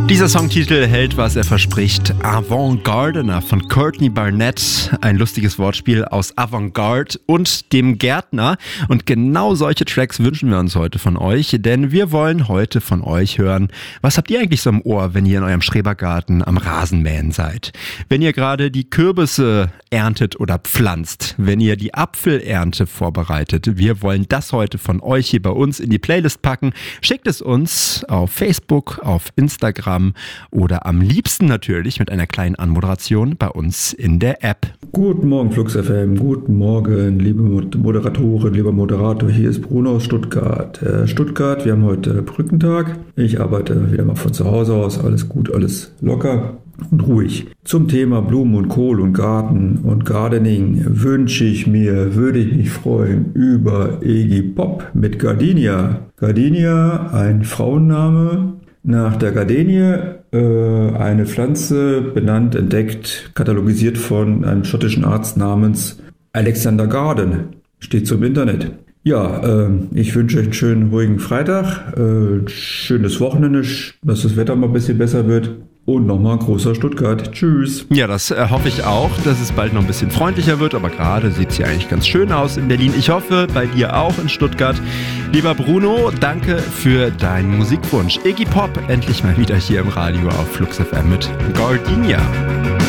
Dieser Songtitel hält, was er verspricht. Avant-Gardener von Courtney Barnett. Ein lustiges Wortspiel aus Avantgarde und dem Gärtner. Und genau solche Tracks wünschen wir uns heute von euch, denn wir wollen heute von euch hören, was habt ihr eigentlich so im Ohr, wenn ihr in eurem Schrebergarten am Rasenmähen seid? Wenn ihr gerade die Kürbisse erntet oder pflanzt, wenn ihr die Apfelernte vorbereitet. Wir wollen das heute von euch hier bei uns in die Playlist packen. Schickt es uns auf Facebook, auf Instagram oder am liebsten natürlich mit einer kleinen Anmoderation bei uns in der App. Guten Morgen Flux FM, guten Morgen liebe Moderatorin, lieber Moderator, hier ist Bruno aus Stuttgart. Stuttgart, wir haben heute Brückentag. Ich arbeite wieder mal von zu Hause aus, alles gut, alles locker und ruhig. Zum Thema Blumen und Kohl und Garten und Gardening würde ich mich freuen über Iggy Pop mit Gardenia. Gardenia, ein Frauenname. Nach der Gardenie, eine Pflanze, benannt, entdeckt, katalogisiert von einem schottischen Arzt namens Alexander Garden. Steht so im Internet. Ja, ich wünsche euch einen schönen, ruhigen Freitag, schönes Wochenende, dass das Wetter mal ein bisschen besser wird. Und nochmal großer Stuttgart. Tschüss. Ja, das hoffe ich auch, dass es bald noch ein bisschen freundlicher wird. Aber gerade sieht es hier eigentlich ganz schön aus in Berlin. Ich hoffe, bei dir auch in Stuttgart. Lieber Bruno, danke für deinen Musikwunsch. Iggy Pop, endlich mal wieder hier im Radio auf Flux FM mit Gardenia.